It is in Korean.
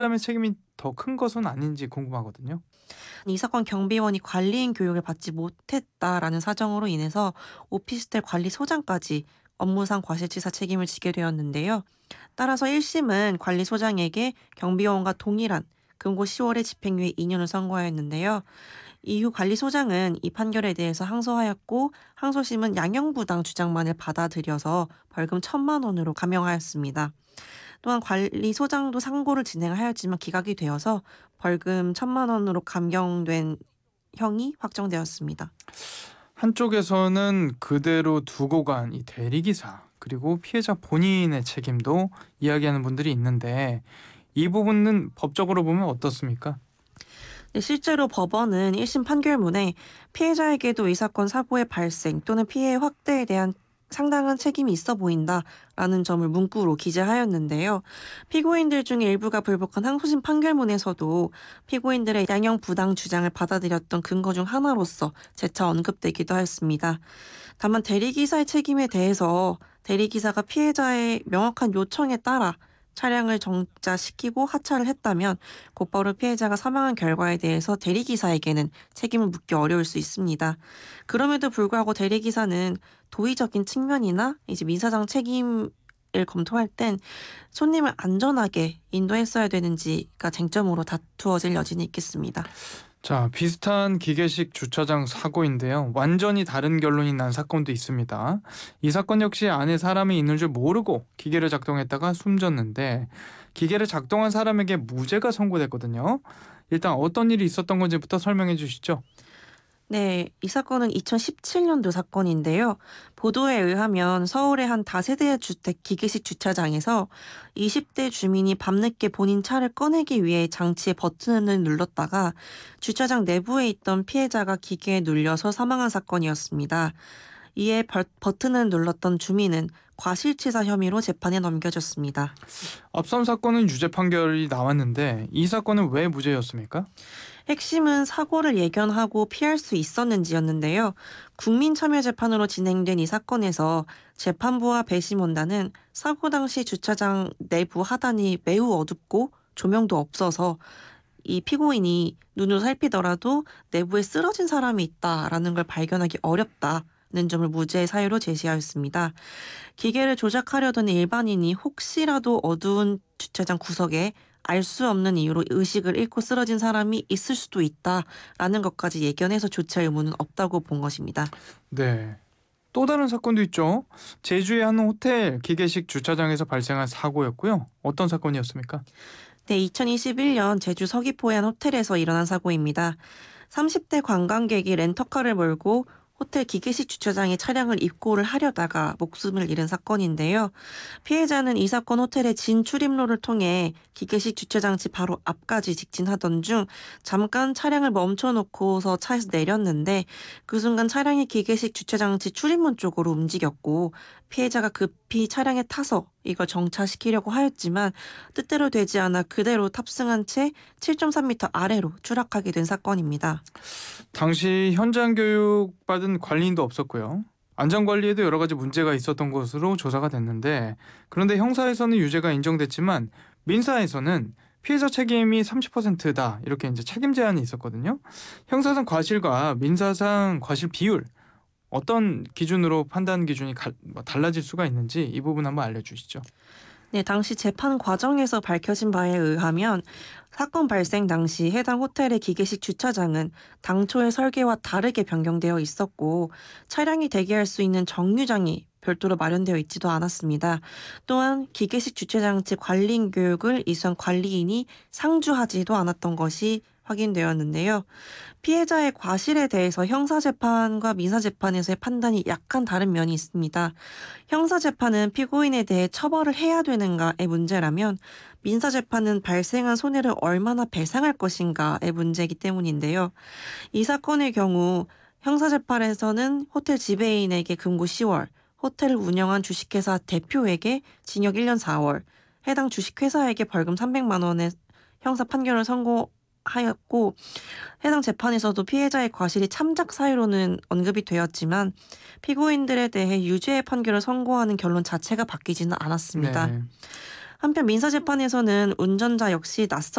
사람의 책임이 더 큰 것은 아닌지 궁금하거든요. 이 사건 경비원이 관리인 교육을 받지 못했다라는 사정으로 인해서 오피스텔 관리소장까지 업무상 과실치사 책임을 지게 되었는데요. 따라서 1심은 관리소장에게 경비원과 동일한 금고 10월에 집행유예 2년을 선고하였는데요. 이후 관리소장은 이 판결에 대해서 항소하였고 항소심은 양형부당 주장만을 받아들여서 벌금 1,000만 원으로 감형하였습니다. 또한 관리소장도 상고를 진행하였지만 기각이 되어서 벌금 1,000만 원으로 감경된 형이 확정되었습니다. 한쪽에서는 그대로 두고 간 이 대리기사 그리고 피해자 본인의 책임도 이야기하는 분들이 있는데 이 부분은 법적으로 보면 어떻습니까? 네, 실제로 법원은 1심 판결문에 피해자에게도 이 사건 사고의 발생 또는 피해 확대에 대한 상당한 책임이 있어 보인다라는 점을 문구로 기재하였는데요. 피고인들 중에 일부가 불복한 항소심 판결문에서도 피고인들의 양형 부당 주장을 받아들였던 근거 중 하나로서 재차 언급되기도 하였습니다. 다만 대리기사의 책임에 대해서 대리기사가 피해자의 명확한 요청에 따라 차량을 정차시키고 하차를 했다면 곧바로 피해자가 사망한 결과에 대해서 대리기사에게는 책임을 묻기 어려울 수 있습니다. 그럼에도 불구하고 대리기사는 도의적인 측면이나 이제 민사상 책임을 검토할 땐 손님을 안전하게 인도했어야 되는지가 쟁점으로 다투어질 여지는 있겠습니다. 자, 비슷한 기계식 주차장 사고인데요. 완전히 다른 결론이 난 사건도 있습니다. 이 사건 역시 안에 사람이 있는 줄 모르고 기계를 작동했다가 숨졌는데 기계를 작동한 사람에게 무죄가 선고됐거든요. 일단 어떤 일이 있었던 건지부터 설명해 주시죠. 네, 이 사건은 2017년도 사건인데요. 보도에 의하면 서울의 한 다세대 주택 기계식 주차장에서 20대 주민이 밤늦게 본인 차를 꺼내기 위해 장치의 버튼을 눌렀다가 주차장 내부에 있던 피해자가 기계에 눌려서 사망한 사건이었습니다. 이에 버튼을 눌렀던 주민은 과실치사 혐의로 재판에 넘겨졌습니다. 앞선 사건은 유죄 판결이 나왔는데 이 사건은 왜 무죄였습니까? 핵심은 사고를 예견하고 피할 수 있었는지였는데요. 국민참여재판으로 진행된 이 사건에서 재판부와 배심원단은 사고 당시 주차장 내부 하단이 매우 어둡고 조명도 없어서 이 피고인이 눈으로 살피더라도 내부에 쓰러진 사람이 있다라는 걸 발견하기 어렵다는 점을 무죄의 사유로 제시하였습니다. 기계를 조작하려던 일반인이 혹시라도 어두운 주차장 구석에 알 수 없는 이유로 의식을 잃고 쓰러진 사람이 있을 수도 있다라는 것까지 예견해서 조치할 의무는 없다고 본 것입니다. 네. 또 다른 사건도 있죠. 제주의 한 호텔 기계식 주차장에서 발생한 사고였고요. 어떤 사건이었습니까? 네, 2021년 제주 서귀포의 한 호텔에서 일어난 사고입니다. 30대 관광객이 렌터카를 몰고 호텔 기계식 주차장에 차량을 입고를 하려다가 목숨을 잃은 사건인데요. 피해자는 이 사건 호텔의 진출입로를 통해 기계식 주차장지 바로 앞까지 직진하던 중 잠깐 차량을 멈춰놓고서 차에서 내렸는데 그 순간 차량이 기계식 주차장지 출입문 쪽으로 움직였고 피해자가 급히 차량에 타서 이걸 정차시키려고 하였지만 뜻대로 되지 않아 그대로 탑승한 채 7.3m 아래로 추락하게 된 사건입니다. 당시 현장 교육 받은 관리인도 없었고요. 안전 관리에도 여러 가지 문제가 있었던 것으로 조사가 됐는데 그런데 형사에서는 유죄가 인정됐지만 민사에서는 피해자 책임이 30%다 이렇게 이제 책임 제한이 있었거든요. 형사상 과실과 민사상 과실 비율 어떤 기준으로 판단 기준이 달라질 수가 있는지 이 부분 한번 알려주시죠. 네, 당시 재판 과정에서 밝혀진 바에 의하면 사건 발생 당시 해당 호텔의 기계식 주차장은 당초의 설계와 다르게 변경되어 있었고 차량이 대기할 수 있는 정류장이 별도로 마련되어 있지도 않았습니다. 또한 기계식 주차장치 관리인 교육을 이수한 관리인이 상주하지도 않았던 것이 확인되었는데요. 피해자의 과실에 대해서 형사재판과 민사재판에서의 판단이 약간 다른 면이 있습니다. 형사재판은 피고인에 대해 처벌을 해야 되는가의 문제라면 민사재판은 발생한 손해를 얼마나 배상할 것인가의 문제이기 때문인데요. 이 사건의 경우 형사재판에서는 호텔 지배인에게 금고 10월, 호텔을 운영한 주식회사 대표에게 징역 1년 4월, 해당 주식회사에게 벌금 300만 원의 형사 판결을 선고하였고 해당 재판에서도 피해자의 과실이 참작 사유로는 언급이 되었지만 피고인들에 대해 유죄의 판결을 선고하는 결론 자체가 바뀌지는 않았습니다. 네. 한편 민사재판에서는 운전자 역시 낯선